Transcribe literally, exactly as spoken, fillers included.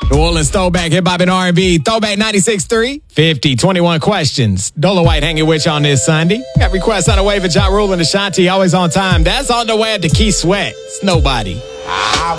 New Orleans Throwback, Hip Hop and R and B. Throwback ninety-six point three, fifty, twenty-one questions. Dolo White hanging with you on this Sunday. Got requests on the way for Ja Rule and Ashanti, always on time. That's on the way at the Key Sweat. It's nobody.